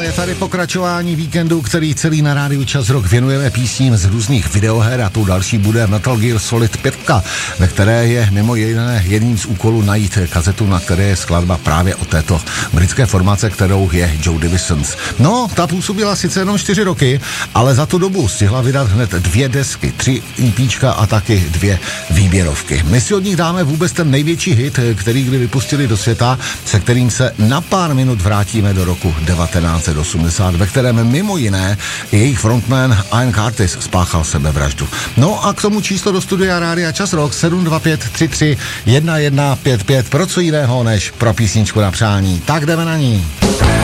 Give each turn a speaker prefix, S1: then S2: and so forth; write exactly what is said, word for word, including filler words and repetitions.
S1: je tady pokračování víkendu, který celý na rádiu Čas Rock věnujeme písním z různých videoher a tou další bude Metal Gear Solid pět, ve které je mimo jiné jedním z úkolů najít kazetu, na které je skladba právě o této britské formace, kterou je Joy Divisions. No, ta působila sice jenom čtyři roky, ale za tu dobu stihla vydat hned dvě desky, tři EPčka a taky dvě výběrovky. My si od nich dáme vůbec ten největší hit, který kdy vypustili do světa, se kterým se na pár minut vrátíme do roku devatenáct set osmdesát, ve kterém mimo jiné jejich frontman Ian Curtis spáchal sebevraždu. No a k tomu číslo do studia Rádia Čas Rock sedm dva pět tři tři jedna jedna pět pět, pro co jiného než pro písničku na přání. Tak jdeme na ní.